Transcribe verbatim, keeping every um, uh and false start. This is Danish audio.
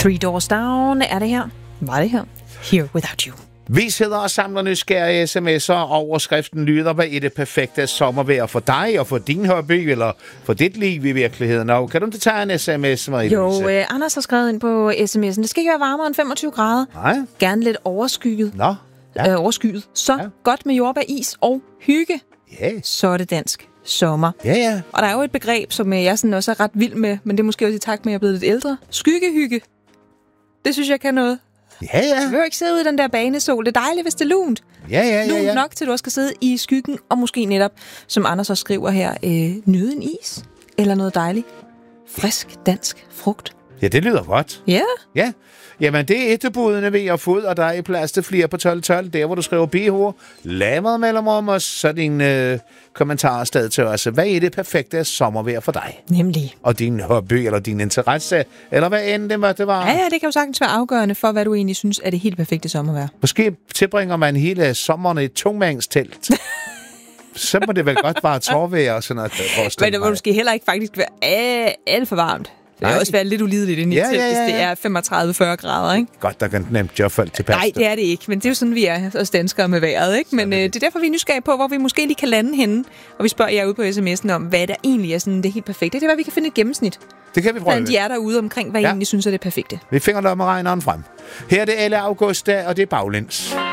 Three Doors Down er det her. Var det her? Here Without You. Vi sidder og samler nysgerrige sms'er, og overskriften lyder, hvad er det perfekte sommervejr for dig og for din hobby, eller for dit liv i virkeligheden? Og kan du ikke tage en sms, Marie? Jo, øh, Anders har skrevet ind på sms'en. Det skal ikke være varmere end femogtyve grader. Nej. Gerne lidt overskygget. Nå. Ja. Øh, overskyet. Så ja. Godt med jordbær, is og hygge. Ja. Så er det dansk sommer. Ja, ja. Og der er jo et begreb, som jeg sådan også er ret vild med, men det er måske også i takt med, at jeg er blevet lidt ældre. Skyggehygge. Det synes jeg kan noget. Ja, ja. Du vil jo ikke sidde ude i den der banesol. Det er dejligt, hvis det er lunt. Ja, ja, ja, ja. Lunt nok til, at du også skal sidde i skyggen, og måske netop, som Anders også skriver her, øh, nyde en is. Eller noget dejligt. Frisk dansk frugt. Ja, det lyder godt. Ja. Ja. Jamen, det er et af budene ved at få, og der er plads til flere på tolv tolv, der hvor du skriver B H. Lavet mellemrum, og så din øh, kommentar afsted til os. Hvad er det perfekte sommervejr for dig? Nemlig. Og din hobby, eller din interesse, eller hvad end det var, det var. Ja, ja, det kan jo sagtens være afgørende for, hvad du egentlig synes er det helt perfekte sommervejr. Måske tilbringer man hele sommeren i et tungmandstelt. Så må det vel godt bare tårvejr og sådan noget. Men det må måske heller ikke faktisk være alt for varmt. Det vil også være lidt ulideligt inde i ja, telt, ja, ja, ja. hvis det er femogtredive til fyrre grader, ikke? Godt, der kan nemt gøre folk tilpas. Nej, det er det ikke, men det er jo sådan, vi er os danskere med vejret, ikke? Men øh, det er derfor, vi er nysgerrige på, hvor vi måske lige kan lande henne. Og vi spørger jer ude på sms'en om, hvad der egentlig er sådan det helt perfekte. Det er, hvad vi kan finde et gennemsnit. Det kan vi prøve. Blandt jer derude omkring, hvad I ja. egentlig synes er det perfekte. Vi finder lommeregneren frem. Her er det Elle August, og det er baglæns.